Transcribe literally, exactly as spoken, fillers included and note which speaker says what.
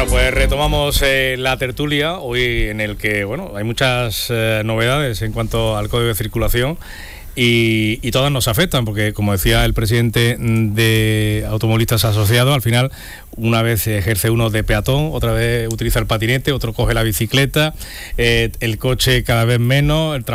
Speaker 1: Pues retomamos eh, la tertulia hoy, en el que bueno hay muchas eh, novedades en cuanto al código de circulación y, y todas nos afectan, porque como decía el presidente de Automovilistas Asociados, al final una vez ejerce uno de peatón, otra vez utiliza el patinete, otro coge la bicicleta, eh, el coche cada vez menos, el transporte